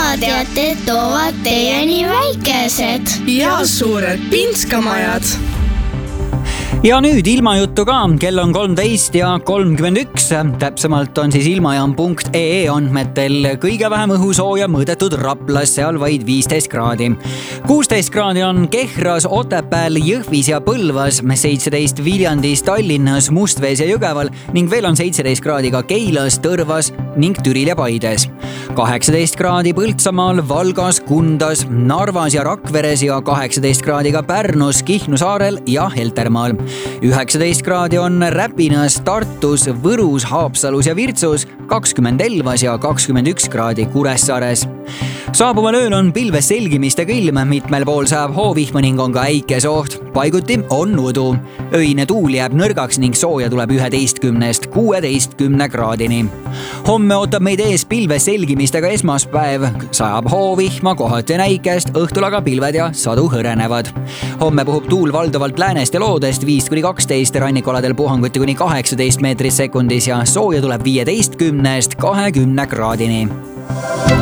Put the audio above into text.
lisateated toovad teieni väikesed ja suured pinskamajad. Ja nüüd ilmajuttu ka, kell on 13:31, täpsemalt on siis ilmajaam.ee andmetel kõige vähem õhusooja mõõdetud Raplas, seal vaid 15 kraadi. 16 kraadi on Kehras, Otepääl, Jõhvis ja Põlvas, 17 Viljandis, Tallinnas, Mustvees ja Jõgeval ning veel on 17 kraadi ka Keilas, Tõrvas ning Türil ja Paides. 18 kraadi Põltsamaal, Valgas, Kundas, Narvas ja Rakveres ja 18 kraadi ka Pärnus, Kihnu saarel ja Heltermaal. 19 kraadi on Räpinas, Tartus, Võrus, Haapsalus ja Virtsus, 20 Elvas ja 21 kraadi Kuressaares. Saabuval ööl on pilves selgimistega ilm, mitmel pool sajab hoovihma ning on ka äikesoht. Paiguti on udu. Öine tuul jääb nõrgaks ning sooja tuleb 11–16 kraadini. Homme ootab meid ees pilves selgimistega esmaspäev. Sajab hoovihma, kohati näikest, õhtul aga pilved ja sadu hõrenevad. Homme puhub tuul valdavalt läänest ja loodest 5–12, rannikualadel puhanguti kuni 18 meetrit sekundis ja sooja tuleb 15–20 kraadini.